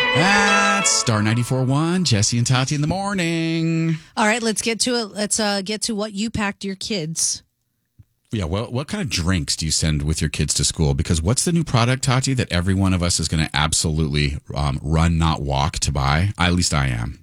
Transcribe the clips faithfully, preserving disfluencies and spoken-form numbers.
That's Star ninety-four point one, Jesse and Tati in the morning. All right, let's get to it. Let's uh, get to what you packed your kids. Yeah, well, what kind of drinks do you send with your kids to school? Because what's the new product, Tati, that every one of us is going to absolutely um, run, not walk to buy? At least I am.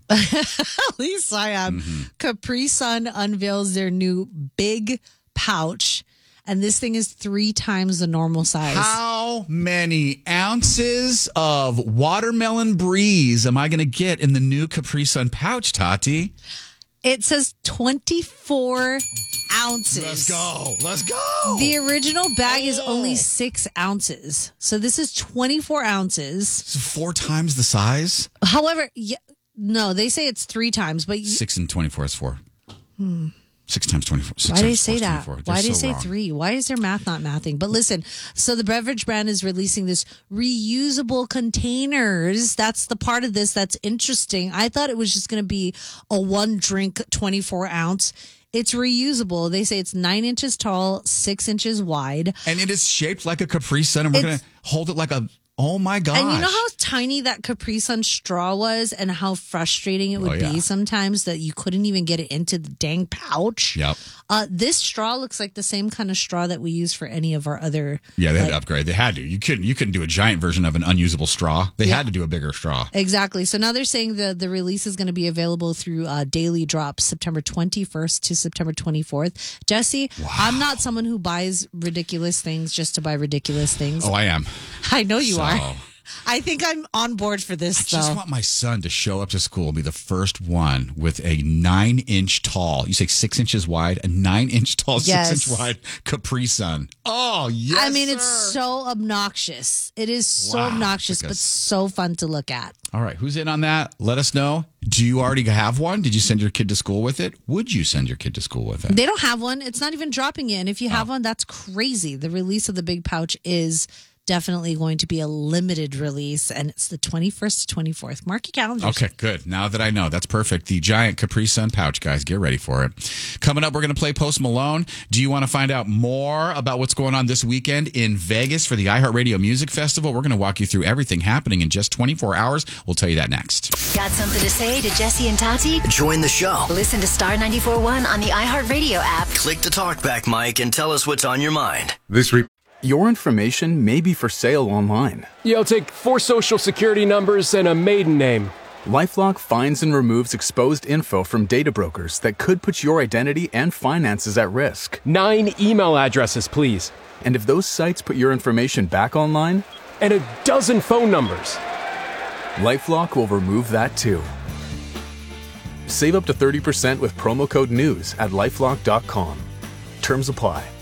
At least I am. Mm-hmm. Capri Sun unveils their new big pouch. And this thing is three times the normal size. How many ounces of watermelon breeze am I going to get in the new Capri Sun pouch, Tati? It says twenty-four ounces. Let's go. Let's go. The original bag oh. is only six ounces. So this is twenty-four ounces. So four times the size? However, yeah, no, they say it's three times. But you, Six and twenty-four is four. Hmm. Six times twenty-four. Six Why did they they say that? Why did they so say wrong. three? Why is their math not mathing? But listen, so the beverage brand is releasing this reusable containers. That's the part of this that's interesting. I thought it was just going to be a one drink twenty-four ounce. It's reusable. They say it's nine inches tall, six inches wide. And it is shaped like a Capri Sun, and we're going to hold it like a... Oh, my gosh. And you know how tiny that Capri Sun straw was and how frustrating it would oh, yeah. be sometimes that you couldn't even get it into the dang pouch? Yep. Uh, this straw looks like the same kind of straw that we use for any of our other... Yeah, they had like, to upgrade. They had to. You couldn't, you couldn't do a giant version of an unusable straw. They yeah. had to do a bigger straw. Exactly. So now they're saying the, the release is going to be available through uh, daily drops September twenty-first to September twenty-fourth. Jesse, wow. I'm not someone who buys ridiculous things just to buy ridiculous things. Oh, I am. I know you so. are. I think I'm on board for this, I though. just want my son to show up to school and be the first one with a nine-inch tall, you say six inches wide, a nine-inch tall, yes. six-inch wide Capri Sun. Oh, yes, I mean, sir. It's so obnoxious. It is so wow. obnoxious, but so fun to look at. All right, who's in on that? Let us know. Do you already have one? Did you send your kid to school with it? Would you send your kid to school with it? They don't have one. It's not even dropping yet. And if you have oh. one, that's crazy. The release of the big pouch is... definitely going to be a limited release, and it's the twenty-first to twenty-fourth. Mark your calendars. Okay, good. Now that I know, that's perfect. The giant Capri Sun pouch, guys. Get ready for it. Coming up, we're going to play Post Malone. Do you want to find out more about what's going on this weekend in Vegas for the iHeartRadio Music Festival? We're going to walk you through everything happening in just twenty-four hours. We'll tell you that next. Got something to say to Jesse and Tati? Join the show. Listen to Star ninety-four point one on the iHeartRadio app. Click the talkback mic and tell us what's on your mind. This re- Your information may be for sale online. Yeah, I'll take four social security numbers and a maiden name. LifeLock finds and removes exposed info from data brokers that could put your identity and finances at risk. Nine email addresses, please. And if those sites put your information back online? And a dozen phone numbers. LifeLock will remove that too. Save up to thirty percent with promo code NEWS at LifeLock dot com. Terms apply.